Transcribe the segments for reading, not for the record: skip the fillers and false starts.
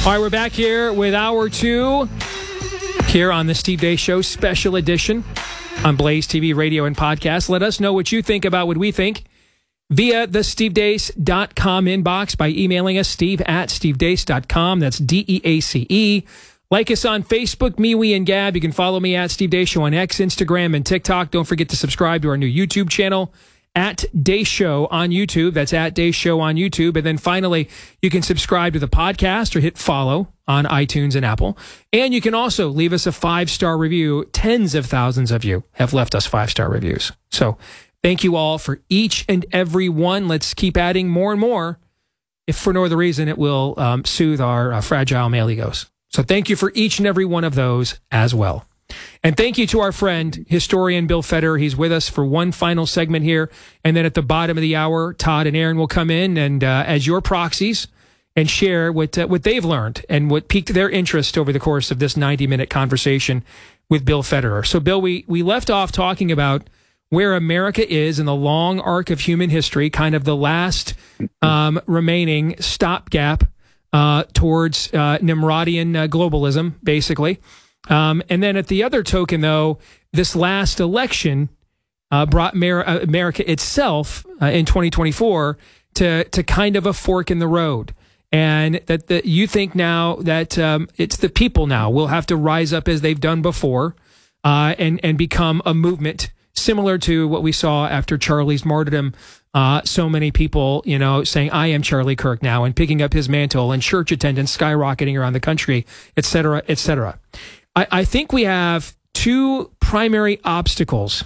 All right, we're back here with Hour 2 here on the Steve Deace Show Special Edition on Blaze TV, radio, and podcast. Let us know what you think about what we think via the stevedeace.com inbox by emailing us, steve@stevedeace.com. That's DEACE. Like us on Facebook, MeWe, and Gab. You can follow me at Steve Deace Show on X, Instagram, and TikTok. Don't forget to subscribe to our new YouTube channel, at Deace Show on YouTube. That's at Deace Show on YouTube. And then finally, you can subscribe to the podcast or hit follow on iTunes and Apple. And you can also leave us a 5-star review. Tens of thousands of you have left us 5-star reviews. So thank you all for each and every one. Let's keep adding more and more. If for no other reason, it will soothe our fragile male egos. So thank you for each and every one of those as well. And thank you to our friend, historian Bill Federer. He's with us for one final segment here. And then at the bottom of the hour, Todd and Aaron will come in and as your proxies and share what they've learned and what piqued their interest over the course of this 90-minute conversation with Bill Federer. So, Bill, we left off talking about where America is in the long arc of human history, kind of the last remaining stopgap towards Nimrodian globalism, basically. And then at the other token, though, this last election brought America itself in 2024 to kind of a fork in the road. And that you think now that it's the people now will have to rise up as they've done before and become a movement similar to what we saw after Charlie's martyrdom. So many people, saying, I am Charlie Kirk now, and picking up his mantle, and church attendance skyrocketing around the country, et cetera, et cetera. I think we have two primary obstacles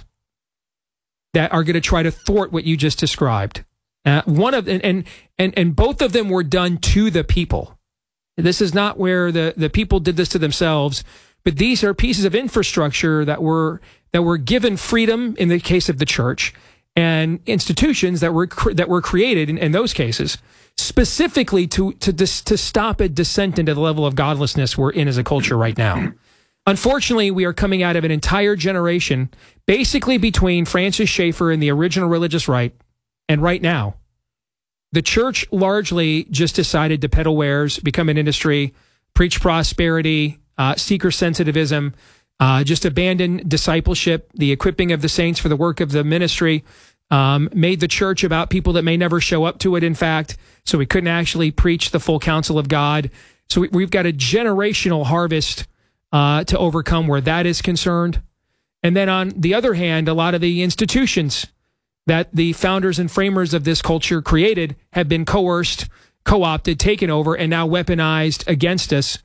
that are going to try to thwart what you just described. One of and both of them were done to the people. This is not where the people did this to themselves, but these are pieces of infrastructure that were given freedom in the case of the church, and institutions that were created in those cases specifically to stop a descent into the level of godlessness we're in as a culture right now. Unfortunately, we are coming out of an entire generation, basically between Francis Schaeffer and the original religious right, and right now. The church largely just decided to peddle wares, become an industry, preach prosperity, seeker sensitivism, just abandon discipleship, the equipping of the saints for the work of the ministry, made the church about people that may never show up to it, in fact, so we couldn't actually preach the full counsel of God. So we've got a generational harvest to overcome where that is concerned. And then on the other hand, a lot of the institutions that the founders and framers of this culture created have been coerced, co-opted, taken over, and now weaponized against us.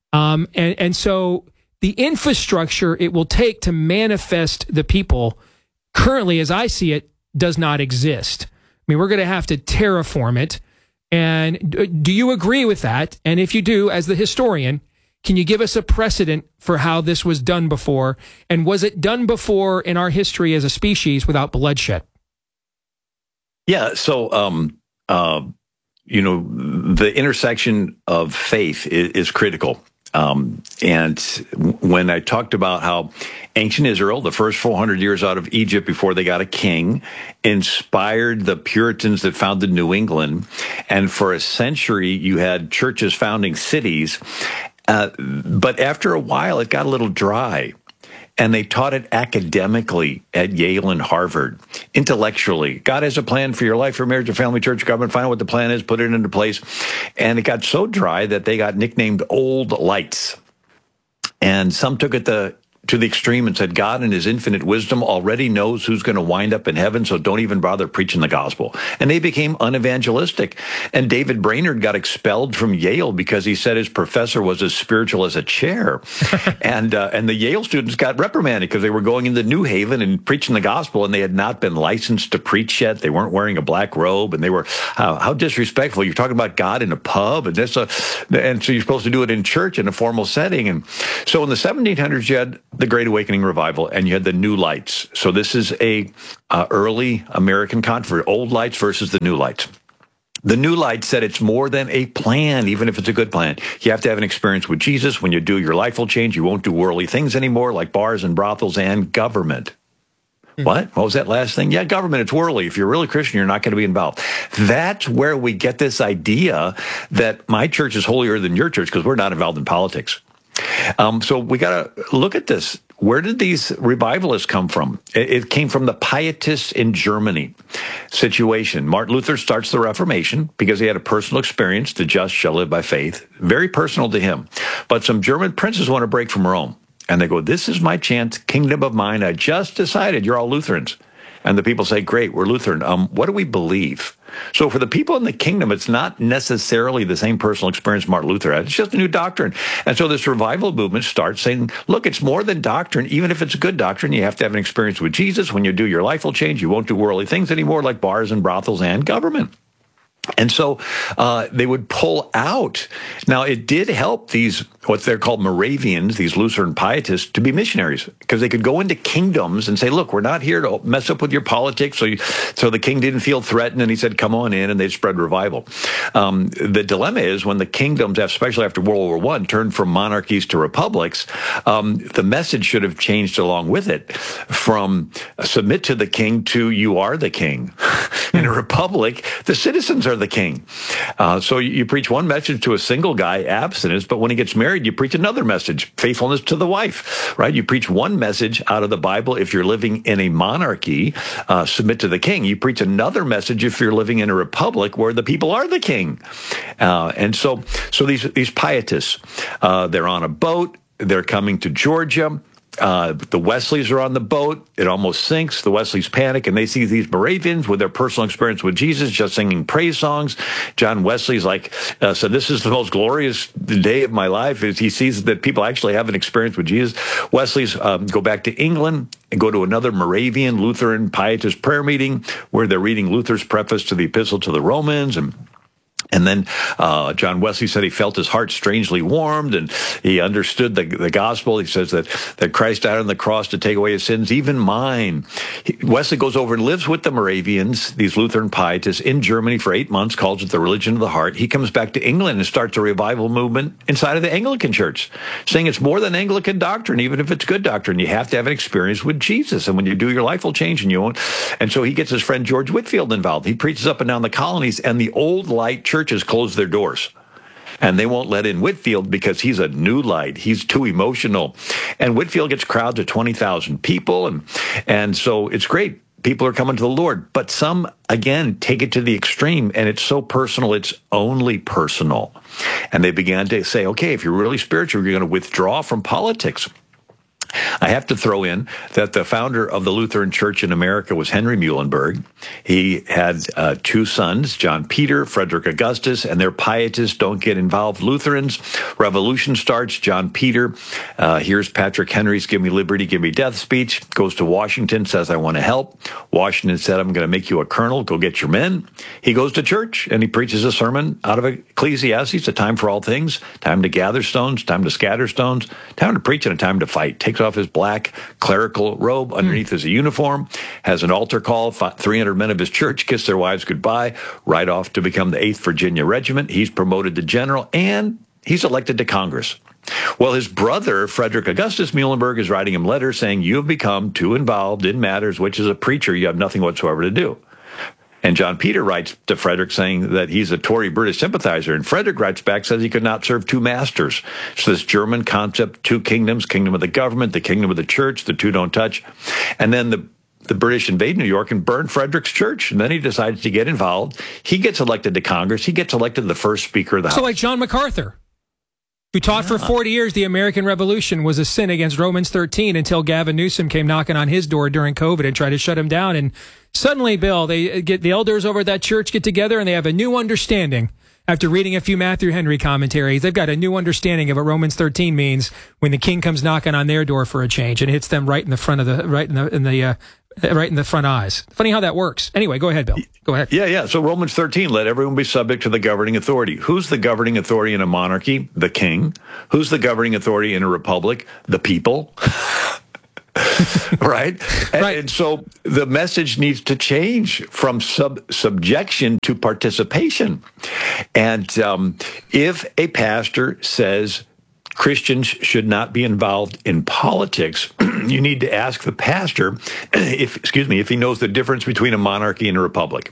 And so the infrastructure it will take to manifest the people currently, as I see it, does not exist. I mean, we're going to have to terraform it. And do you agree with that? And if you do, as the historian, can you give us a precedent for how this was done before? And was it done before in our history as a species without bloodshed? Yeah, so, the intersection of faith is critical. And when I talked about how ancient Israel, the first 400 years out of Egypt before they got a king, inspired the Puritans that founded New England, and for a century you had churches founding cities, but after a while it got a little dry. And they taught it academically at Yale and Harvard, intellectually. God has a plan for your life, for marriage, your family, church, government. Find out what the plan is, put it into place. And it got so dry that they got nicknamed Old Lights. And some took it to the extreme and said, God in his infinite wisdom already knows who's going to wind up in heaven, so don't even bother preaching the gospel. And they became unevangelistic. And David Brainerd got expelled from Yale because he said his professor was as spiritual as a chair. and the Yale students got reprimanded because they were going into New Haven and preaching the gospel, and they had not been licensed to preach yet. They weren't wearing a black robe, and they were, how disrespectful. You're talking about God in a pub, and so you're supposed to do it in church in a formal setting. And so in the 1700s, you had the Great Awakening Revival, and you had the New Lights. So this is a early American controversy, Old Lights versus the New Lights. The New Lights said it's more than a plan, even if it's a good plan. You have to have an experience with Jesus. When you do, your life will change. You won't do worldly things anymore, like bars and brothels and government. What was that last thing? Yeah, government, it's worldly. If you're really Christian, you're not going to be involved. That's where we get this idea that my church is holier than your church because we're not involved in politics. So we got to look at this. Where did these revivalists come from? It came from the Pietists in Germany situation. Martin Luther starts the Reformation because he had a personal experience. The just shall live by faith. Very personal to him. But some German princes want to break from Rome. And they go, this is my chance, kingdom of mine. I just decided you're all Lutherans. And the people say, great, we're Lutheran. What do we believe? So for the people in the kingdom, it's not necessarily the same personal experience Martin Luther had. It's just a new doctrine. And so this revival movement starts saying, look, it's more than doctrine. Even if it's a good doctrine, you have to have an experience with Jesus. When you do, your life will change. You won't do worldly things anymore like bars and brothels and government. And so they would pull out. Now, it did help these, what they're called Moravians, these Lutheran pietists, to be missionaries because they could go into kingdoms and say, look, we're not here to mess up with your politics. So the king didn't feel threatened and he said, come on in, and they'd spread revival. The dilemma is when the kingdoms, especially after World War I, turned from monarchies to republics, the message should have changed along with it from submit to the king to you are the king. In a republic, the citizens are the king. So you preach one message to a single guy, abstinence, but when he gets married, you preach another message, faithfulness to the wife, right? You preach one message out of the Bible if you're living in a monarchy, submit to the king. You preach another message if you're living in a republic where the people are the king. And so these pietists, they're on a boat, they're coming to Georgia. The Wesleys are on the boat. It almost sinks. The Wesleys panic, and they see these Moravians with their personal experience with Jesus just singing praise songs. John Wesley's like, so this is the most glorious day of my life. As he sees that people actually have an experience with Jesus. Wesley's go back to England and go to another Moravian Lutheran Pietist prayer meeting where they're reading Luther's preface to the Epistle to the Romans, and then John Wesley said he felt his heart strangely warmed, and he understood the gospel. He says that Christ died on the cross to take away his sins, even mine. Wesley goes over and lives with the Moravians, these Lutheran pietists, in Germany for 8 months, calls it the religion of the heart. He comes back to England and starts a revival movement inside of the Anglican Church, saying it's more than Anglican doctrine, even if it's good doctrine. You have to have an experience with Jesus, and when you do, your life will change, and you won't. And so he gets his friend George Whitefield involved. He preaches up and down the colonies, and the old light churches close their doors. And they won't let in Whitefield because he's a new light. He's too emotional. And Whitefield gets crowds of 20,000 people. And so it's great. People are coming to the Lord. But some, again, take it to the extreme. And it's so personal, it's only personal. And they began to say, okay, if you're really spiritual, you're going to withdraw from politics. I have to throw in that the founder of the Lutheran Church in America was Henry Muhlenberg. He had 2 sons, John Peter, Frederick Augustus, and their pietists don't get involved. Lutherans, revolution starts. John Peter hears Patrick Henry's Give Me Liberty, Give Me Death speech, goes to Washington, says, I want to help. Washington said, I'm going to make you a colonel. Go get your men. He goes to church and he preaches a sermon out of Ecclesiastes, a time for all things, time to gather stones, time to scatter stones, time to preach and a time to fight. Takes off his black clerical robe. Underneath is a uniform, has an altar call. 300 men of his church kiss their wives goodbye, ride off to become the 8th Virginia Regiment. He's promoted to general, and he's elected to Congress. Well, his brother, Frederick Augustus Muhlenberg, is writing him letters saying, you have become too involved in matters which, as a preacher, you have nothing whatsoever to do. And John Peter writes to Frederick saying that he's a Tory British sympathizer. And Frederick writes back, says he could not serve 2 masters. So this German concept, 2 kingdoms, kingdom of the government, the kingdom of the church, the 2 don't touch. And then the British invade New York and burn Frederick's church. And then he decides to get involved. He gets elected to Congress. He gets elected the first Speaker of the House. So like John MacArthur, who taught for 40 years the American Revolution was a sin against Romans 13 until Gavin Newsom came knocking on his door during COVID and tried to shut him down. And suddenly, Bill, they get the elders over at that church get together and they have a new understanding. After reading a few Matthew Henry commentaries, they've got a new understanding of what Romans 13 means when the king comes knocking on their door for a change and hits them right in the front of right in the front eyes. Funny how that works. Anyway, go ahead, Bill. Go ahead. Yeah. So Romans 13, let everyone be subject to the governing authority. Who's the governing authority in a monarchy? The king. Who's the governing authority in a republic? The people. Right? And so the message needs to change from subjection to participation. And if a pastor says Christians should not be involved in politics, you need to ask the pastor if he knows the difference between a monarchy and a republic.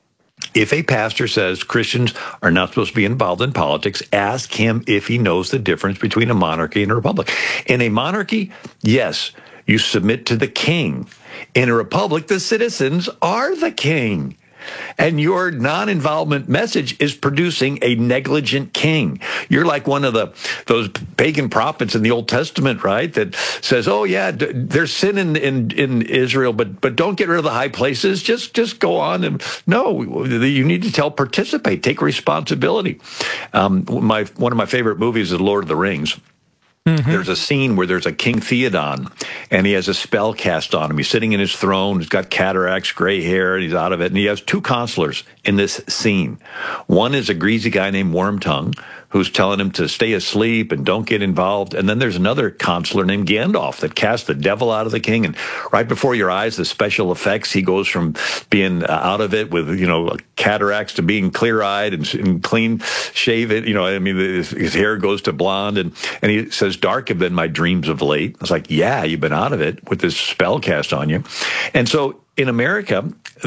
If a pastor says Christians are not supposed to be involved in politics, ask him if he knows the difference between a monarchy and a republic. In a monarchy, yes, you submit to the king. In a republic, the citizens are the king. And your non-involvement message is producing a negligent king. You're like one of those pagan prophets in the Old Testament, right? That says, "Oh yeah, there's sin in Israel, but don't get rid of the high places. Just go on." And no, you need to participate, take responsibility. One of my favorite movies is Lord of the Rings. Mm-hmm. There's a scene where there's a King Theoden, and he has a spell cast on him. He's sitting in his throne. He's got cataracts, gray hair, and he's out of it. And he has two counselors in this scene. One is a greasy guy named Wormtongue, who's telling him to stay asleep and don't get involved. And then there's another counselor named Gandalf that casts the devil out of the king. And right before your eyes, the special effects, he goes from being out of it with, cataracts to being clear-eyed and clean shaven. His hair goes to blonde. And he says, "Dark have been my dreams of late." I was like, yeah, you've been out of it with this spell cast on you. And so in America,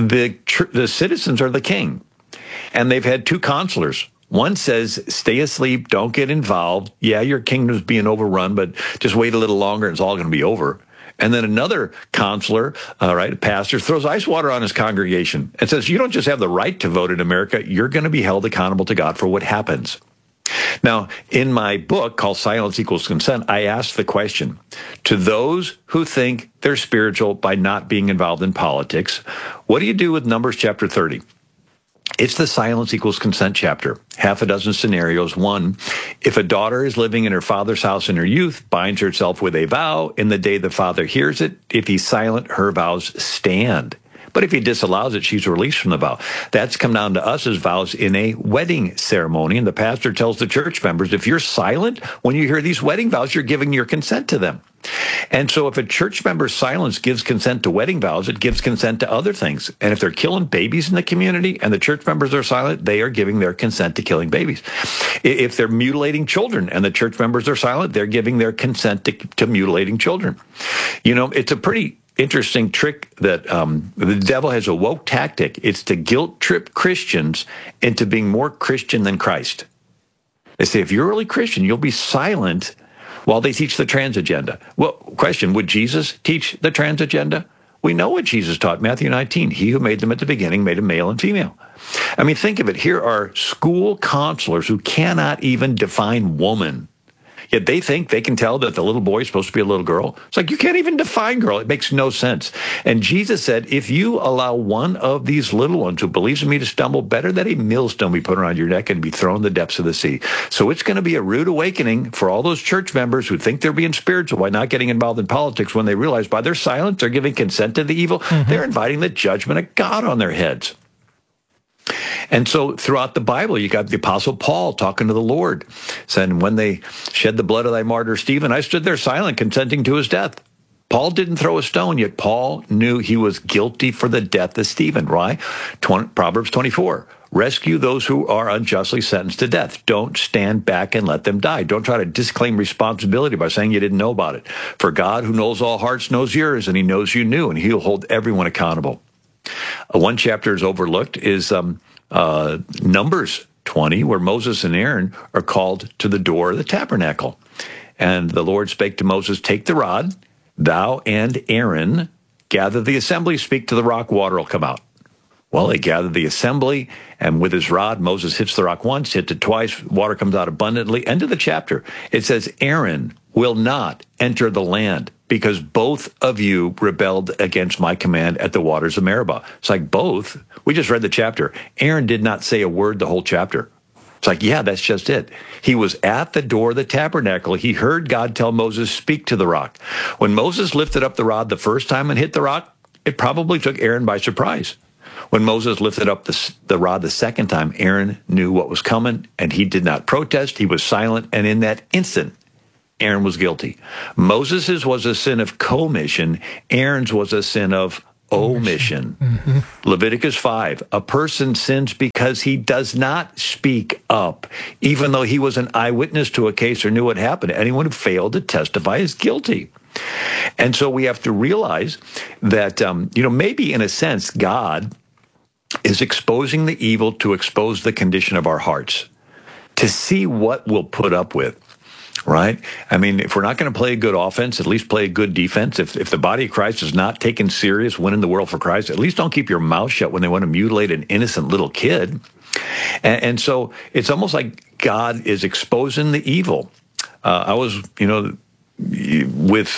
the citizens are the king. And they've had two counselors. One says, stay asleep, don't get involved. Yeah, your kingdom's being overrun, but just wait a little longer and it's all going to be over. And then another counselor, a pastor, throws ice water on his congregation and says, you don't just have the right to vote in America, you're going to be held accountable to God for what happens. Now, in my book called Silence Equals Consent, I asked the question, to those who think they're spiritual by not being involved in politics, what do you do with Numbers chapter 30? It's the silence equals consent chapter. Half a dozen scenarios. One, if a daughter is living in her father's house in her youth, binds herself with a vow, in the day the father hears it, if he's silent, her vows stand. But if he disallows it, she's released from the vow. That's come down to us as vows in a wedding ceremony. And the pastor tells the church members, if you're silent when you hear these wedding vows, you're giving your consent to them. And so if a church member's silence gives consent to wedding vows, it gives consent to other things. And if they're killing babies in the community and the church members are silent, they are giving their consent to killing babies. If they're mutilating children and the church members are silent, they're giving their consent to mutilating children. It's a pretty interesting trick that the devil has a woke tactic. It's to guilt trip Christians into being more Christian than Christ. They say, if you're really Christian, you'll be silent while they teach the trans agenda. Well, question, would Jesus teach the trans agenda? We know what Jesus taught, Matthew 19. He who made them at the beginning made them male and female. I mean, think of it. Here are school counselors who cannot even define woman. Yet they think they can tell that the little boy is supposed to be a little girl. It's like, you can't even define girl. It makes no sense. And Jesus said, if you allow one of these little ones who believes in me to stumble, better that a millstone be put around your neck and be thrown in the depths of the sea. So it's going to be a rude awakening for all those church members who think they're being spiritual by not getting involved in politics when they realize by their silence, they're giving consent to the evil. Mm-hmm. They're inviting the judgment of God on their heads. And so throughout the Bible, you got the Apostle Paul talking to the Lord, saying, when they shed the blood of thy martyr Stephen, I stood there silent, consenting to his death. Paul didn't throw a stone, yet Paul knew he was guilty for the death of Stephen. Why? Proverbs 24. Rescue those who are unjustly sentenced to death. Don't stand back and let them die. Don't try to disclaim responsibility by saying you didn't know about it. For God, who knows all hearts, knows yours, and he knows you knew, and he'll hold everyone accountable. One chapter is overlooked is Numbers 20, where Moses and Aaron are called to the door of the tabernacle. And the Lord spake to Moses, take the rod, thou and Aaron, gather the assembly, speak to the rock, water will come out. Well, they gathered the assembly, and with his rod, Moses hits the rock once, hits it twice, water comes out abundantly. End of the chapter. It says, Aaron will not enter the land because both of you rebelled against my command at the waters of Meribah. It's like both. We just read the chapter. Aaron did not say a word the whole chapter. It's like, yeah, that's just it. He was at the door of the tabernacle. He heard God tell Moses, speak to the rock. When Moses lifted up the rod the first time and hit the rock, it probably took Aaron by surprise. When Moses lifted up the rod the second time, Aaron knew what was coming, and he did not protest. He was silent, and in that instant, Aaron was guilty. Moses's was a sin of commission. Aaron's was a sin of omission. Mm-hmm. Leviticus 5, a person sins because he does not speak up, even though he was an eyewitness to a case or knew what happened. Anyone who failed to testify is guilty. And so we have to realize that, maybe in a sense, God is exposing the evil to expose the condition of our hearts, to see what we'll put up with. Right? I mean, if we're not going to play a good offense, at least play a good defense. If the body of Christ is not taken serious, winning the world for Christ, at least don't keep your mouth shut when they want to mutilate an innocent little kid. And so it's almost like God is exposing the evil. I was, with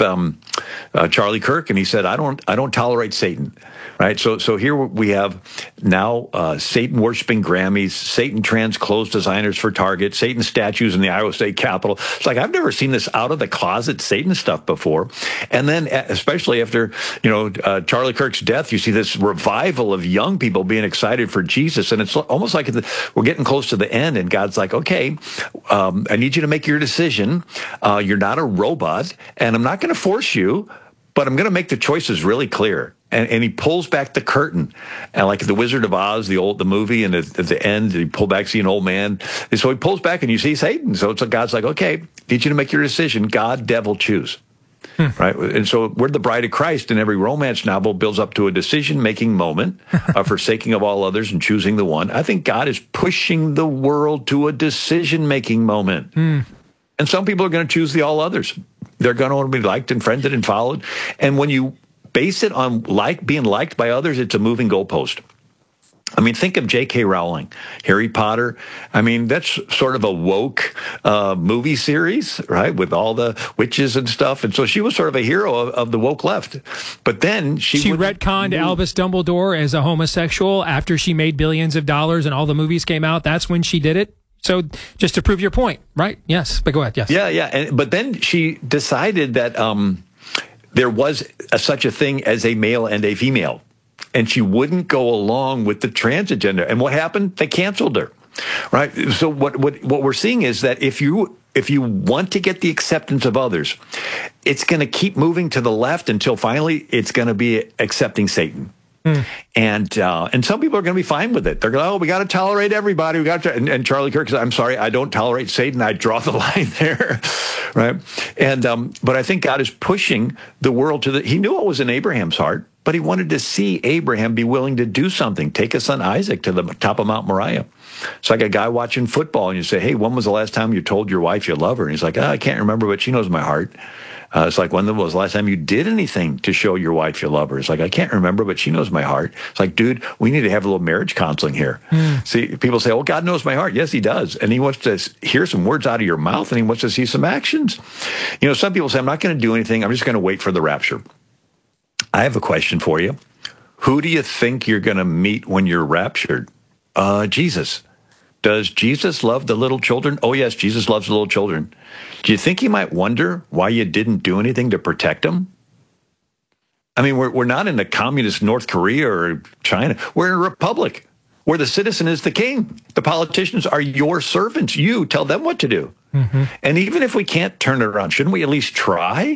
Charlie Kirk, and he said, I don't tolerate Satan. Right. So here we have now Satan worshiping Grammys, Satan trans clothes designers for Target, Satan statues in the Iowa State Capitol. It's like, I've never seen this out of the closet Satan stuff before. And then especially after, Charlie Kirk's death, you see this revival of young people being excited for Jesus. And it's almost like we're getting close to the end. And God's like, okay, I need you to make your decision. You're not a robot, and I'm not going to force you, but I'm going to make the choices really clear. And he pulls back the curtain, and like the Wizard of Oz, the movie, and at the end, he pulled back, see an old man. And so he pulls back, and you see Satan. So God's like, okay, need you to make your decision. God, devil, choose. Right? And so we're the bride of Christ, and every romance novel builds up to a decision-making moment, forsaking of all others and choosing the one. I think God is pushing the world to a decision-making moment. And some people are going to choose the all others. They're going to want to be liked and friended and followed. And when you base it on being liked by others, it's a moving goalpost. I mean, think of J.K. Rowling, Harry Potter. I mean, that's sort of a woke movie series, right, with all the witches and stuff. And so she was sort of a hero of the woke left. But then she retconned Albus Dumbledore as a homosexual after she made billions of dollars and all the movies came out. That's when she did it. So just to prove your point, right? Yes, but go ahead. Yes. Yeah. But then she decided that there was such a thing as a male and a female, and she wouldn't go along with the trans agenda. And what happened? They canceled her, right? So what we're seeing is that if you want to get the acceptance of others, it's going to keep moving to the left until finally it's going to be accepting Satan. And some people are going to be fine with it. They're going, we got to tolerate everybody. We got to, and Charlie Kirk said, I'm sorry, I don't tolerate Satan. I draw the line there, right? And but I think God is pushing the world to he knew what was in Abraham's heart, but he wanted to see Abraham be willing to do something, take his son Isaac to the top of Mount Moriah. It's like a guy watching football, and you say, hey, when was the last time you told your wife you love her? And he's like, I can't remember, but she knows my heart. It's like, when was the last time you did anything to show your wife you love her? It's like, I can't remember, but she knows my heart. It's like, dude, we need to have a little marriage counseling here. See, people say, oh, God knows my heart. Yes, he does. And he wants to hear some words out of your mouth, and he wants to see some actions. Some people say, I'm not going to do anything. I'm just going to wait for the rapture. I have a question for you. Who do you think you're going to meet when you're raptured? Jesus. Does Jesus love the little children? Oh, yes, Jesus loves the little children. Do you think he might wonder why you didn't do anything to protect them? I mean, we're not in a communist North Korea or China. We're in a republic where the citizen is the king. The politicians are your servants. You tell them what to do. And even if we can't turn it around, shouldn't we at least try?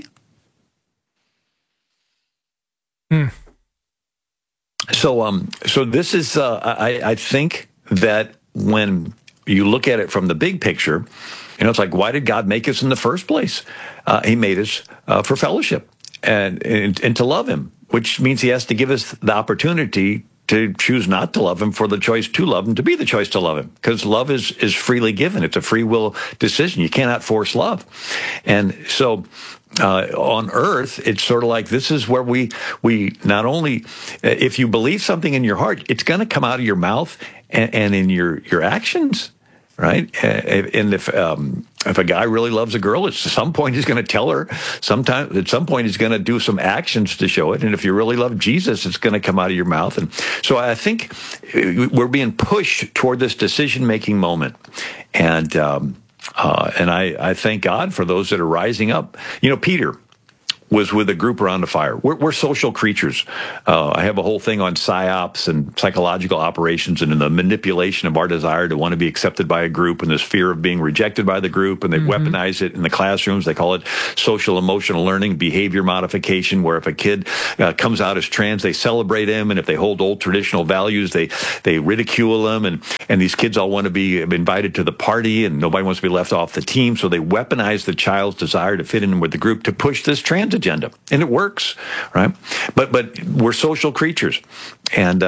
So this is, I think that when you look at it from the big picture, it's like, why did God make us in the first place? He made us for fellowship and to love him, which means he has to give us the opportunity to choose not to love him, for the choice to love him, to be the choice to love him, because love is freely given. It's a free will decision. You cannot force love. And so on earth, it's sort of like, this is where we not only, if you believe something in your heart, it's going to come out of your mouth and in your actions, right? And if a guy really loves a girl, at some point he's going to tell her. At some point he's going to do some actions to show it. And if you really love Jesus, it's going to come out of your mouth. And so I think we're being pushed toward this decision-making moment. And I thank God for those that are rising up. Peter was with a group around the fire. We're social creatures. I have a whole thing on psyops and psychological operations and in the manipulation of our desire to want to be accepted by a group and this fear of being rejected by the group. And they weaponize it in the classrooms. They call it social emotional learning, behavior modification, where if a kid comes out as trans, they celebrate him. And if they hold old traditional values, they ridicule him. And these kids all want to be invited to the party, and nobody wants to be left off the team. So they weaponize the child's desire to fit in with the group to push this trans agenda, and it works, right? But we're social creatures, and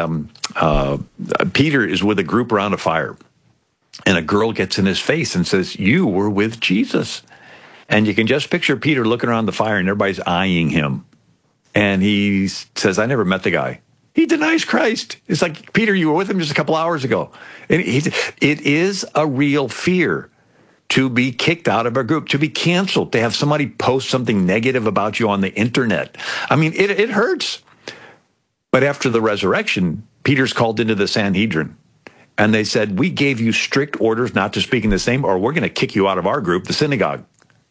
Peter is with a group around a fire, and a girl gets in his face and says, "You were with Jesus." And you can just picture Peter looking around the fire, and everybody's eyeing him. And he says, "I never met the guy." He denies Christ. It's like, Peter, you were with him just a couple hours ago. And it is a real fear to be kicked out of a group, to be canceled, to have somebody post something negative about you on the internet. I mean, it hurts. But after the resurrection, Peter's called into the Sanhedrin. And they said, "We gave you strict orders not to speak in this name, or we're going to kick you out of our group, the synagogue."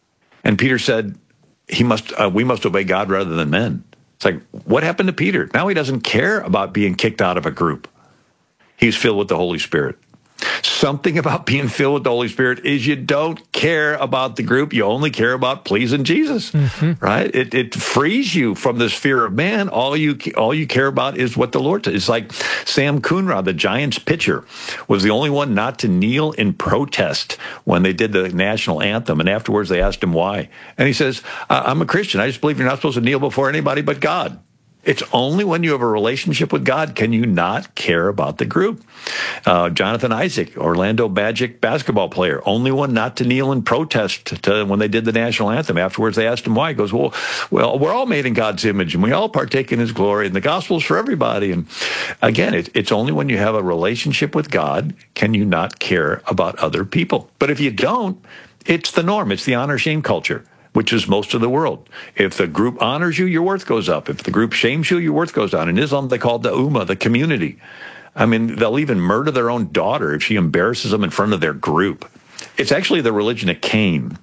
And Peter said, we must obey God rather than men. It's like, what happened to Peter? Now he doesn't care about being kicked out of a group. He's filled with the Holy Spirit. Something about being filled with the Holy Spirit is you don't care about the group. You only care about pleasing Jesus, right? It frees you from this fear of man. All you care about is what the Lord says. It's like Sam Coonrod, the Giants pitcher, was the only one not to kneel in protest when they did the national anthem. And afterwards they asked him why. And he says, "I'm a Christian. I just believe you're not supposed to kneel before anybody but God." It's only when you have a relationship with God can you not care about the group. Jonathan Isaac, Orlando Magic basketball player, only one not to kneel in protest when they did the national anthem. Afterwards, they asked him why. He goes, well, we're all made in God's image, and we all partake in his glory, and the gospel's for everybody. And again, it's only when you have a relationship with God can you not care about other people. But if you don't, it's the norm. It's the honor-shame culture, which is most of the world. If the group honors you, your worth goes up. If the group shames you, your worth goes down. In Islam, they call it the ummah, the community. I mean, they'll even murder their own daughter if she embarrasses them in front of their group. It's actually the religion of Cain.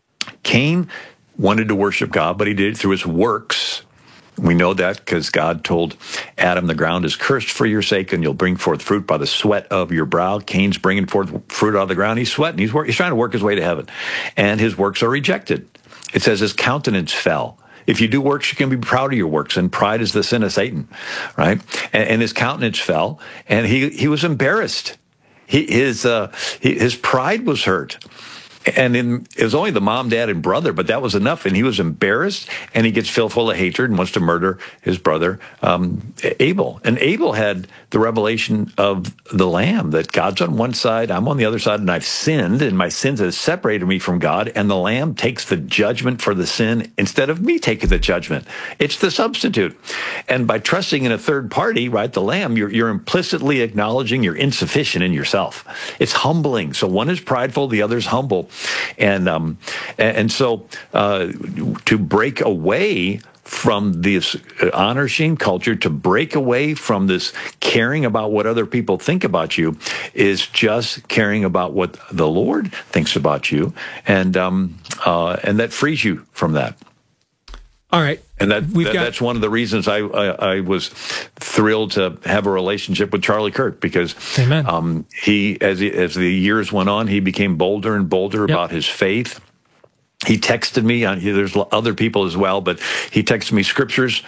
Cain wanted to worship God, but he did it through his works. We know that because God told Adam, "The ground is cursed for your sake, and you'll bring forth fruit by the sweat of your brow." Cain's bringing forth fruit out of the ground. He's sweating. He's trying to work his way to heaven. And his works are rejected. It says his countenance fell. If you do works, you can be proud of your works, and pride is the sin of Satan, right? And his countenance fell, and he was embarrassed. His pride was hurt. And it was only the mom, dad, and brother, but that was enough. And he was embarrassed, and he gets filled full of hatred and wants to murder his brother, Abel. And Abel had the revelation of the Lamb, that God's on one side, I'm on the other side, and I've sinned, and my sins have separated me from God, and the Lamb takes the judgment for the sin instead of me taking the judgment. It's the substitute. And by trusting in a third party, right, the Lamb, you're implicitly acknowledging you're insufficient in yourself. It's humbling. So one is prideful, the other is humble. And so to break away from this honor-shame culture, to break away from this caring about what other people think about you, is just caring about what the Lord thinks about you, and that frees you from that. All right. And that's one of the reasons I was thrilled to have a relationship with Charlie Kirk, because Amen. He, as the years went on, he became bolder and bolder about his faith. He texted me, there's other people as well, but he texted me scriptures,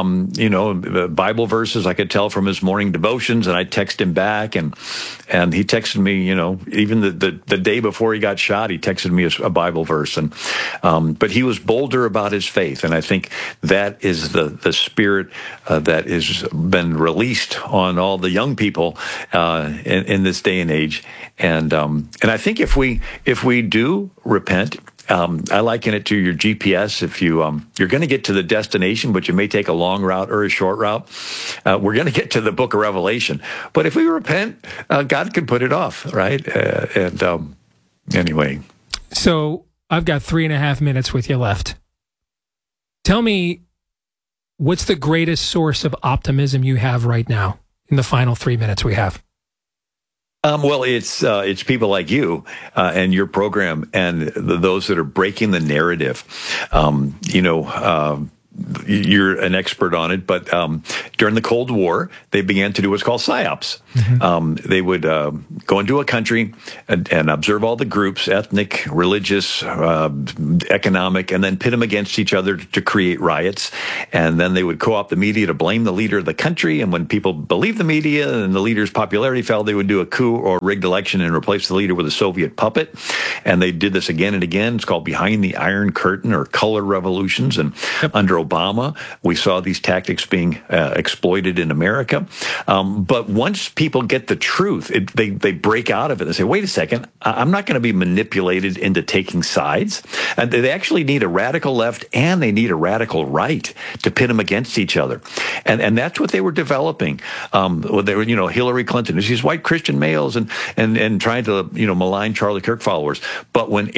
Bible verses I could tell from his morning devotions, and I text him back, and he texted me, even the day before he got shot, he texted me a Bible verse, but he was bolder about his faith, and I think that is the spirit that has been released on all the young people in this day and age, and I think if we do repent, I liken it to your GPS. If you're going to get to the destination, but you may take a long route or a short route, we're going to get to the book of Revelation. But if we repent, God can put it off, right? Anyway. So I've got 3.5 minutes with you left. Tell me, what's the greatest source of optimism you have right now in the final 3 minutes we have? Well, it's people like you and your program, and those that are breaking the narrative. you're an expert on it, but during the Cold War, they began to do what's called psyops. They would go into a country and observe all the groups, ethnic, religious, economic, and then pit them against each other to create riots. And then they would co-opt the media to blame the leader of the country. And when people believed the media and the leader's popularity fell, they would do a coup or rigged election and replace the leader with a Soviet puppet. And they did this again and again. It's called Behind the Iron Curtain or color revolutions. And under Obama, we saw these tactics being exploited in America. But once people get the truth, they break out of it and say, wait a second, I'm not going to be manipulated into taking sides. And they actually need a radical left and they need a radical right to pit them against each other. And that's what they were developing. They were, Hillary Clinton, these white Christian males and trying to, malign Charlie Kirk followers. But when